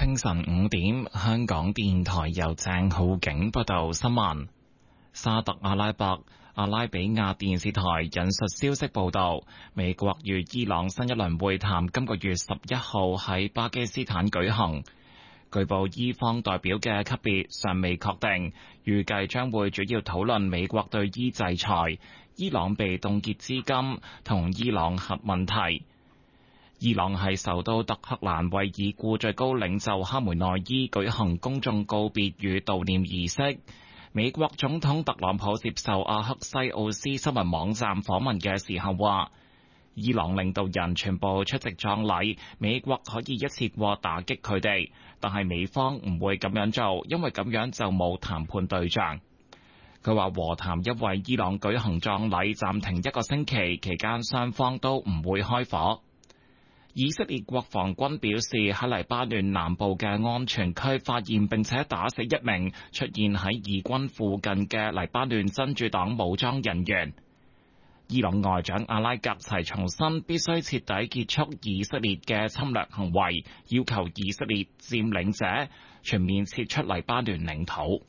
清晨5點，香港電台由鄭浩景報道新聞。沙特阿拉伯阿拉比亞電視台引述消息報道，美國與伊朗新一輪會談今個月11號喺巴基斯坦舉行。據報伊方代表嘅級別尚未確定，預計將會主要討論美國對伊制裁、伊朗被凍結資金同伊朗核問題。伊朗係首都德黑蘭為已故最高領袖哈梅內伊舉行公眾告別與悼念儀式。美國總統特朗普接受阿克西奧斯新聞網站訪問嘅時候話，伊朗領導人全部出席葬禮，美國可以一次過打擊佢哋，但係美方唔會咁樣做，因為咁樣就冇談判對象。佢話和談因為伊朗舉行葬禮暫停1個星期，期間雙方都唔會開火。以色列國防軍表示，喺黎巴嫩南部嘅安全區發現並且打死1名出現喺以軍附近嘅黎巴嫩真主黨武裝人員。伊朗外長阿拉格齊重申必須徹底結束以色列嘅侵略行為，要求以色列佔領者全面撤出黎巴嫩領土。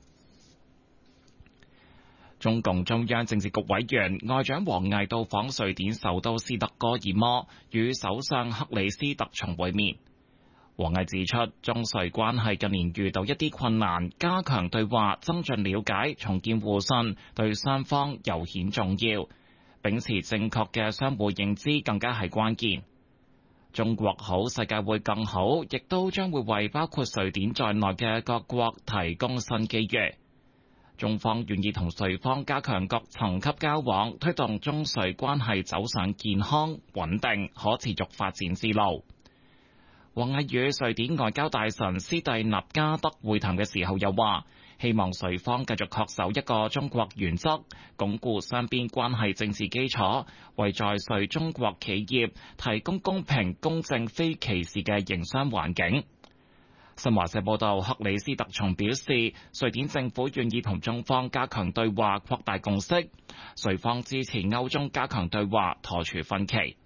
中共中央政治局委員外長王毅到訪瑞典首都斯德哥爾摩，與首相克里斯特松會面。王毅指出，中瑞關係近年遇到一啲困難，加強對話，增進了解，重建互信，對雙方尤顯重要。秉持正確嘅相互認知更加係關鍵。中國好，世界會更好，亦都將會為包括瑞典在內嘅各國提供新機遇。中方願意同瑞方加強各層級交往，推動中瑞關係走上健康、穩定、可持續發展之路。王毅與瑞典外交大臣斯蒂納加德會談嘅時候又話，希望瑞方繼續恪守一個中國原則，鞏固雙邊關係政治基礎，為在瑞中國企業提供公平、公正、非歧視嘅營商環境。新華社報道，克里斯特松表示，瑞典政府願意同中方加強對話，擴大共識，瑞方支持歐中加強對話，妥除分歧。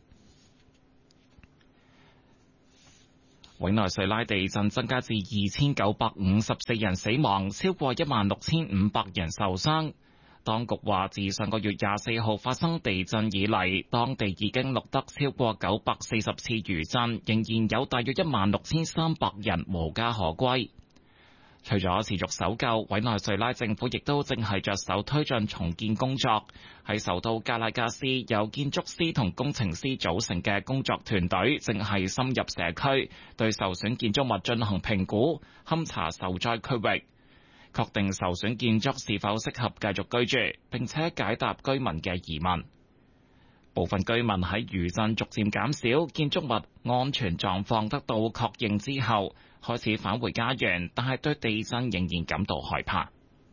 委內瑞拉地震增加至2954人死亡，超過16500人受傷。當局話，自上個月24號發生地震以嚟，當地已經錄得超過940次餘震，仍然有大約16300人無家可歸。除咗持續搜救，委內瑞拉政府亦都正係着手推進重建工作。喺首都加拉加斯，由建築師同工程師組成嘅工作團隊正係深入社區，對受損建築物進行評估，勘查受災區域，確定受損建築是否適合繼續居住，並且解答居民嘅疑問。部分居民喺餘震逐漸減少、建築物安全狀況得到確認之後，開始返回家園，但係對地震仍然感到害怕。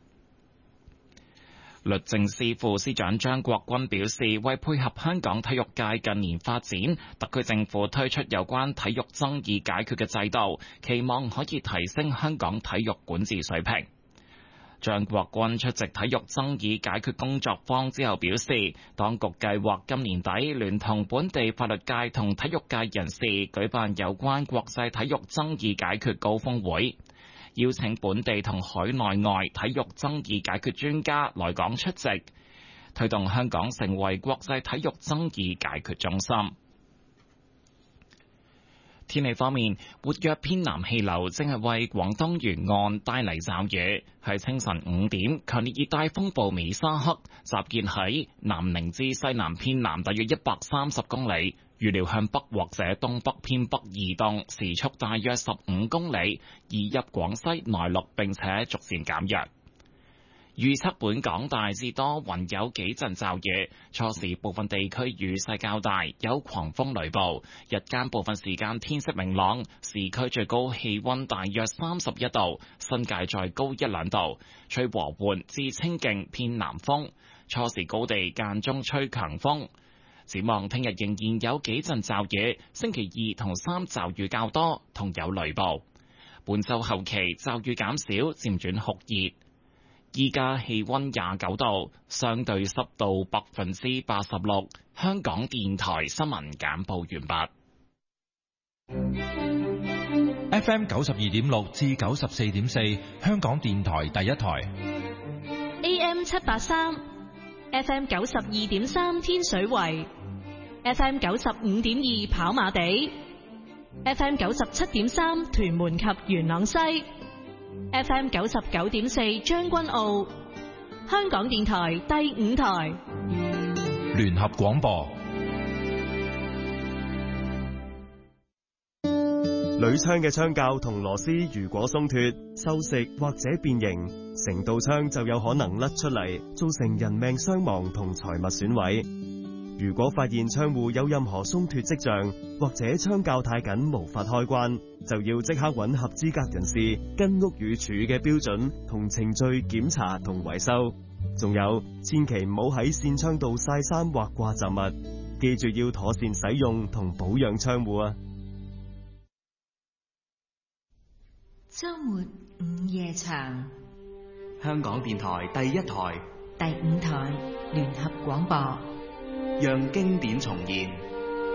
律政司副司長張國軍表示，為配合香港體育界近年發展，特區政府推出有關體育爭議解決嘅制度，期望可以提升香港體育管治水平。張國軍出席體育爭議解決工作坊之後表示，當局計劃今年底聯同本地法律界同體育界人士舉辦有關國際體育爭議解決高峰會，邀請本地同海內外體育爭議解決專家來港出席，推動香港成為國際體育爭議解決中心。天氣方面，活躍偏南氣流正係為廣東沿岸帶嚟驟雨。喺清晨5點，強烈熱帶風暴美沙克集結喺南寧至西南偏南大約130公里，預料向北或者東北偏北移動，時速大約15公里，移入廣西內陸並且逐漸減弱。預測本港大致多雲，有幾陣驟雨，初時部分地區雨勢較大，有狂風雷暴。日間部分時間天色明朗，市區最高氣溫大約31度，新界再高1-2度，吹和緩至清勁偏南風，初時高地間中吹強風。展望聽日仍然有幾陣驟雨，星期2同3驟雨較多，同有雷暴。本週後期驟雨減少，漸轉酷熱。依家氣溫29度，相對濕度86%。香港電台新聞簡報完畢。 FM 92.6至94.4，香港電台第一台。 AM 783 FM 92.3天水圍，FM 95.2跑馬地，FM 97.3屯門及元朗西，FM 99.4將軍澳。香港電台第5台聯合廣播。 鋁槍嘅槍架同螺絲如果鬆脫、鏽蝕或者變形，成道槍就有可能甩出嚟，造成人命傷亡同財物損毀。如果發現槍戶有任何鬆脫跡象，或者槍架太緊無法開關，就要即刻揾合資格人士，跟屋宇署嘅標準同程序檢查同維修。仲有，千祈唔好喺線槍度曬衫或掛雜物，記住要妥善使用同保養槍戶啊！ 周末午夜場， 香港電台第一台、 第5台聯合廣播， 讓經典重現。